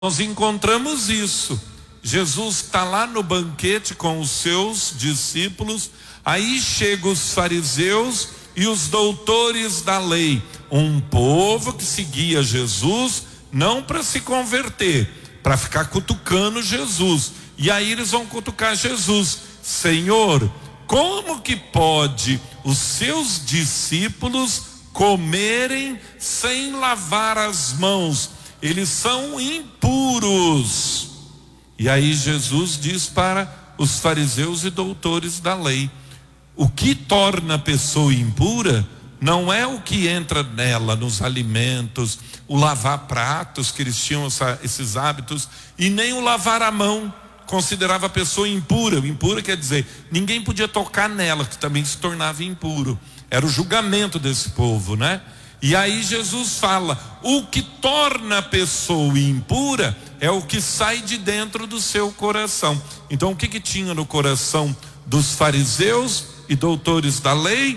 Nós encontramos isso. Jesus está lá no banquete com os seus discípulos, aí chegam os fariseus e os doutores da lei, um povo que seguia Jesus, não para se converter, para ficar cutucando Jesus. E aí eles vão cutucar Jesus: Senhor, como que pode os seus discípulos comerem sem lavar as mãos? Eles são impuros. E aí Jesus diz para os fariseus e doutores da lei: o que torna a pessoa impura não é o que entra nela, nos alimentos, o lavar pratos, que eles tinham esses hábitos, e nem o lavar a mão. Considerava a pessoa impura. Impura quer dizer, ninguém podia tocar nela, que também se tornava impuro. Era o julgamento desse povo, né? E aí Jesus fala: o que torna a pessoa impura é o que sai de dentro do seu coração. Então o que tinha no coração dos fariseus e doutores da lei?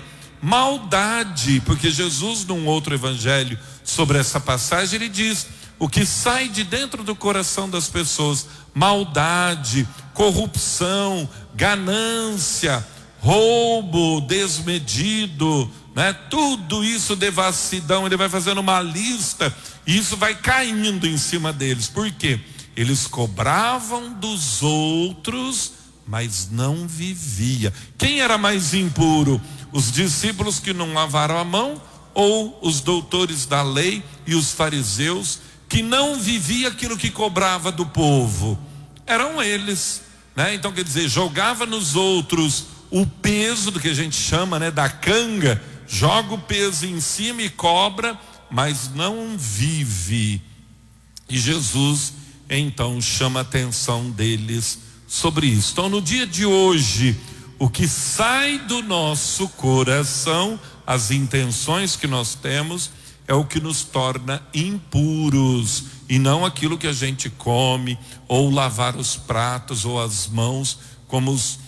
Maldade, porque Jesus, num outro evangelho sobre essa passagem, ele diz: o que sai de dentro do coração das pessoas: maldade, corrupção, ganância, roubo desmedido, né? Tudo isso, devassidão. Ele vai fazendo uma lista e isso vai caindo em cima deles. Por quê? Eles cobravam dos outros, mas não vivia. Quem era mais impuro? Os discípulos que não lavaram a mão, ou os doutores da lei e os fariseus que não vivia aquilo que cobrava do povo? Eram eles, né? Então, quer dizer, jogava nos outros o peso do que a gente chama, né, da canga. Joga o peso em cima e cobra, mas não vive. E Jesus então chama a atenção deles sobre isso. Então, no dia de hoje, o que sai do nosso coração, as intenções que nós temos, é o que nos torna impuros, e não aquilo que a gente come, ou lavar os pratos ou as mãos, como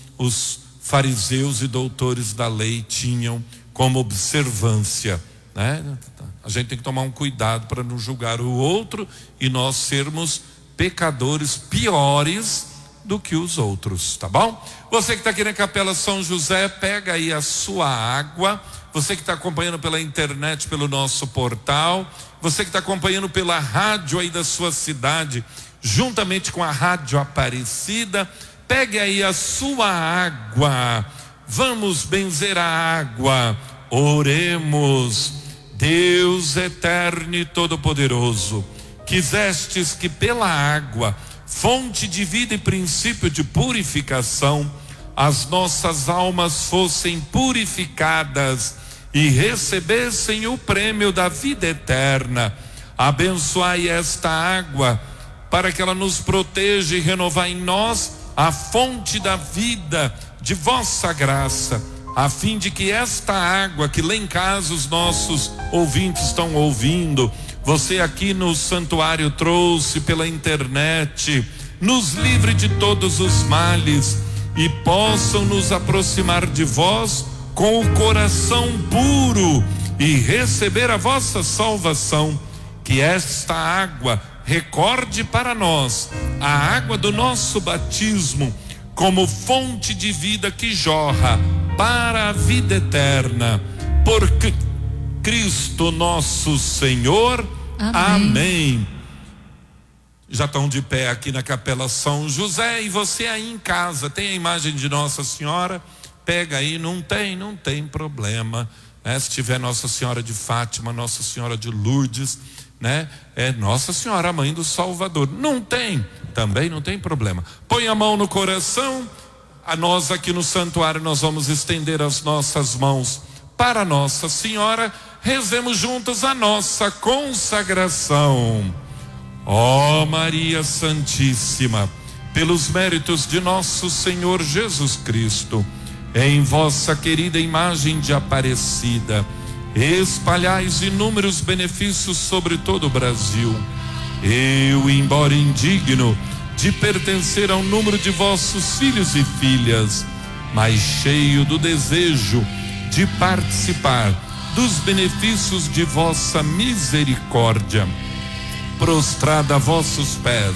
os fariseus e doutores da lei tinham como observância, né? A gente tem que tomar um cuidado para não julgar o outro e nós sermos pecadores piores do que os outros, tá bom? Você que está aqui na Capela São José, pega aí a sua água. Você que está acompanhando pela internet, pelo nosso portal, você que está acompanhando pela rádio aí da sua cidade, juntamente com a Rádio Aparecida, pegue aí a sua água. Vamos benzer a água. Oremos. Deus eterno e todo-poderoso, quisestes que pela água, fonte de vida e princípio de purificação, as nossas almas fossem purificadas e recebessem o prêmio da vida eterna. Abençoai esta água para que ela nos proteja e renovar em nós a fonte da vida de vossa graça, a fim de que esta água que lá em casa os nossos ouvintes estão ouvindo, você aqui no santuário trouxe pela internet, nos livre de todos os males e possam nos aproximar de vós com o coração puro e receber a vossa salvação. Que esta água recorde para nós a água do nosso batismo como fonte de vida que jorra para a vida eterna. Por Cristo nosso Senhor. Amém. Já estão de pé aqui na Capela São José. E você aí em casa, tem a imagem de Nossa Senhora? Pega aí. Não tem problema, né? Se tiver Nossa Senhora de Fátima, Nossa Senhora de Lourdes, né? É Nossa Senhora, a mãe do Salvador. Também não tem problema. Põe a mão no coração. A nós aqui no santuário, nós vamos estender as nossas mãos para Nossa Senhora. Rezemos juntos a nossa consagração. Ó Maria Santíssima, pelos méritos de nosso Senhor Jesus Cristo, em vossa querida imagem de Aparecida, espalhais inúmeros benefícios sobre todo o Brasil. Eu, embora indigno de pertencer ao número de vossos filhos e filhas, mas cheio do desejo de participar dos benefícios de vossa misericórdia, prostrada a vossos pés.